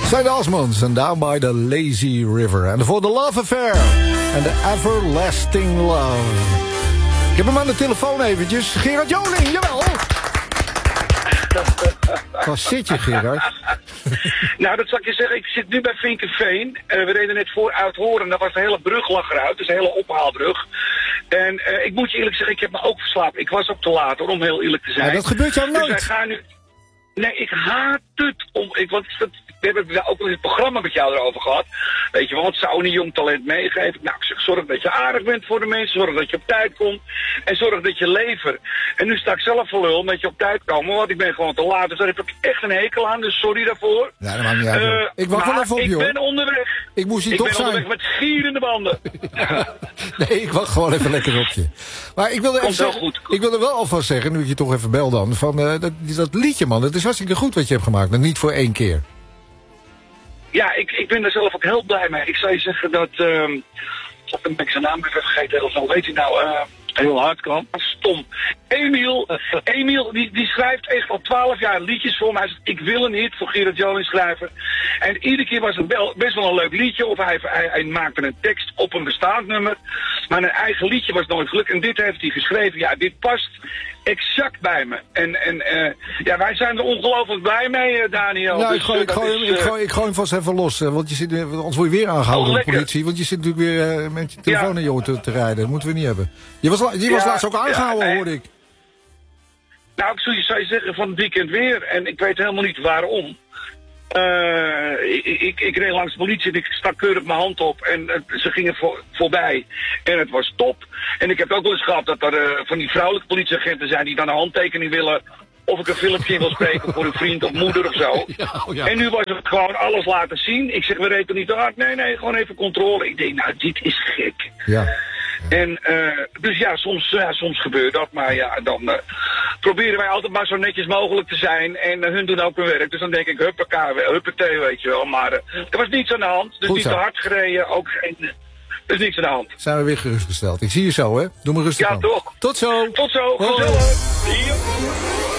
Zijn de Osmonds en Down by the Lazy River. En voor The Love Affair en The Everlasting Love. Ik heb hem aan de telefoon eventjes. Gerard Joling, jawel. Waar zit je, Gerard? Nou, dat zal ik je zeggen. Ik zit nu bij Vinkenveen. We reden net voor Uithoren. Daar was de hele brug lag eruit. Dus een hele ophaalbrug. En ik moet je eerlijk zeggen, ik heb me ook verslapen. Ik was ook te laat, hoor, om heel eerlijk te zijn. Ja, dat gebeurt jou nooit. Dus wij gaan nu... Nee, ik haat het. We hebben ook wel het programma met jou erover gehad. Weet je wel, wat zou een jong talent meegeven? Nou, ik zeg, zorg dat je aardig bent voor de mensen. Zorg dat je op tijd komt. En zorg dat je levert. En nu sta ik zelf voor lul met je op tijd komen. Want ik ben gewoon te laat. Dus daar heb ik echt een hekel aan. Dus sorry daarvoor. Ja, dat maakt niet uit. Ik wacht wel even op je, hoor. Ik ben onderweg. Ik moest hier toch zijn. Ik ben onderweg met gierende banden. Nee, ik wacht gewoon even lekker op je. Maar ik wilde, ik wilde wel alvast zeggen, nu ik je toch even bel dan. Van dat liedje, man. Het is hartstikke goed wat je hebt gemaakt. Maar niet voor 1 keer. Ja, ik ben er zelf ook heel blij mee. Ik zou je zeggen dat... Of ben ik zijn naam even vergeten. Of nou weet hij nou... heel hard kwam. Stom. Emiel die schrijft echt al 12 jaar liedjes voor mij. Hij zegt, ik wil een hit voor Gerard Joling schrijven. En iedere keer was het best wel een leuk liedje. Of hij maakte een tekst op een bestaand nummer. Maar een eigen liedje was nooit gelukt. En dit heeft hij geschreven. Ja, dit past exact bij me. En ja, wij zijn er ongelooflijk blij mee, Daniel. Nou, dus, ik gooi hem vast even los. Want je zit, anders word je weer aangehouden door de politie. Want je zit natuurlijk weer met je telefoon in je oor te rijden. Dat moeten we niet hebben. Je was laatst ook aangehouden, hoorde ik. Nou, ik zou je zeggen van het weekend weer. En ik weet helemaal niet waarom. Ik reed langs de politie en ik stak keurig mijn hand op. En ze gingen voorbij. En het was top. En ik heb ook wel eens gehad dat er van die vrouwelijke politieagenten zijn die dan een handtekening willen. Of ik een filmpje wil spreken voor een vriend of moeder of zo. Ja. En nu was het gewoon alles laten zien. Ik zeg, we reden niet te hard. Nee, gewoon even controle. Ik denk, nou, dit is gek. Ja. En dus ja, soms gebeurt dat. Maar ja, dan proberen wij altijd maar zo netjes mogelijk te zijn. En hun doen ook hun werk. Dus dan denk ik, huppatee, weet je wel. Maar er was niets aan de hand. Dus goed niet zo. te hard gereden. Ook geen... Er is niks aan de hand. Zijn we weer gerustgesteld. Ik zie je zo, hè. Doe maar rustig aan. Ja, toch. Tot zo. Tot zo. Gezellig. Hier.